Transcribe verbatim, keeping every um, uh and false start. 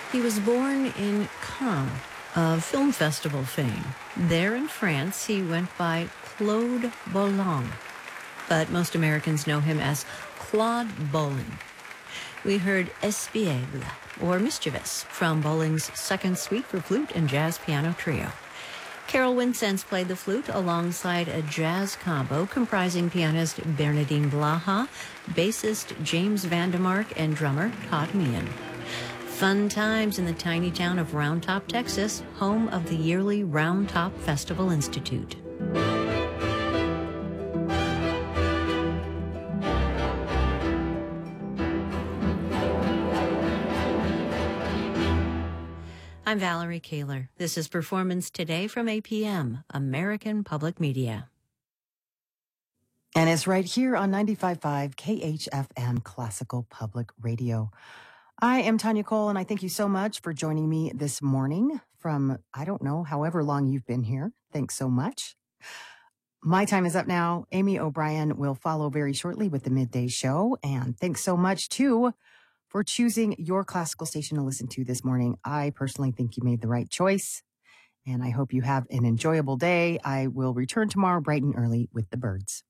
He was born in Cannes, of film festival fame. There in France, he went by Claude Bolling, but most Americans know him as Claude Bolling. We heard Espiègle, or Mischievous, from Bolling's second suite for flute and jazz piano trio. Carol Wincenz played the flute alongside a jazz combo comprising pianist Bernardine Blaha, bassist James Vandemark, and drummer Todd Meehan. Fun times in the tiny town of Round Top, Texas, home of the yearly Round Top Festival Institute. I'm Valerie Kaler. This is Performance Today from A P M, American Public Media. And it's right here on ninety-five point five K H F M Classical Public Radio. I am Tanya Cole, and I thank you so much for joining me this morning from, I don't know, however long you've been here. Thanks so much. My time is up now. Amy O'Brien will follow very shortly with the midday show. And thanks so much, too, for choosing your classical station to listen to this morning. I personally think you made the right choice, and I hope you have an enjoyable day. I will return tomorrow bright and early with the birds.